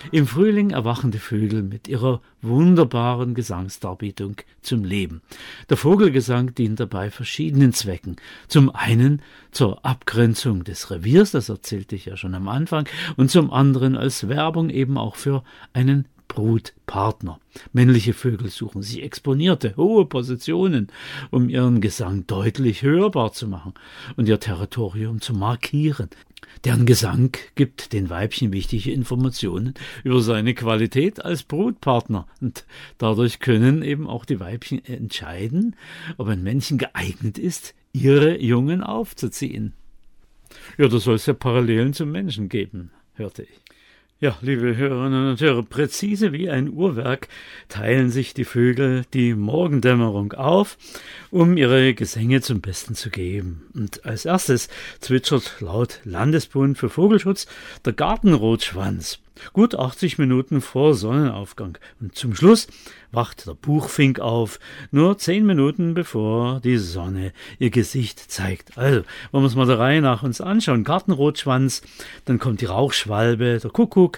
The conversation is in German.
Im Frühling erwachen die Vögel mit ihrer wunderbaren Gesangsdarbietung zum Leben. Der Vogelgesang dient dabei verschiedenen Zwecken. Zum einen zur Abgrenzung des Reviers, das erzählte ich ja schon am Anfang, und zum anderen als Werbung eben auch für einen Brutpartner. Männliche Vögel suchen sich exponierte, hohe Positionen, um ihren Gesang deutlich hörbar zu machen und ihr Territorium zu markieren. Deren Gesang gibt den Weibchen wichtige Informationen über seine Qualität als Brutpartner und dadurch können eben auch die Weibchen entscheiden, ob ein Männchen geeignet ist, ihre Jungen aufzuziehen. Ja, da soll es ja Parallelen zum Menschen geben, hörte ich. Ja, liebe Hörerinnen und Hörer, präzise wie ein Uhrwerk teilen sich die Vögel die Morgendämmerung auf, um ihre Gesänge zum Besten zu geben. Und als erstes zwitschert laut Landesbund für Vogelschutz der Gartenrotschwanz, gut 80 Minuten vor Sonnenaufgang. Und zum Schluss wacht der Buchfink auf, nur 10 Minuten bevor die Sonne ihr Gesicht zeigt. Also, wollen wir es mal der Reihe nach uns anschauen. Gartenrotschwanz, dann kommt die Rauchschwalbe, der Kuckuck,